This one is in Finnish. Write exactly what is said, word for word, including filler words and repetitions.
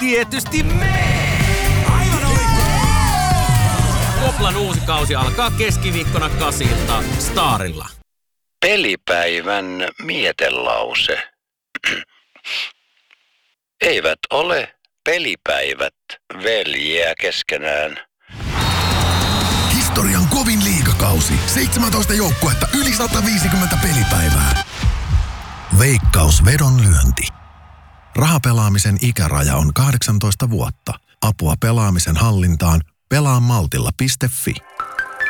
tietysti me! Aivan oikein! Koplan uusi kausi alkaa keskiviikkona kasilta Starilla. Pelipäivän mietelause. Eivät ole pelipäivät veljiä keskenään. Historian kovin liigakausi. seitsemäntoista joukkuetta, yli sata viisikymmentä pelipäivää. Veikkaus vedonlyönti. Rahapelaamisen ikäraja on kahdeksantoista vuotta. Apua pelaamisen hallintaan pelaa maltilla piste fi.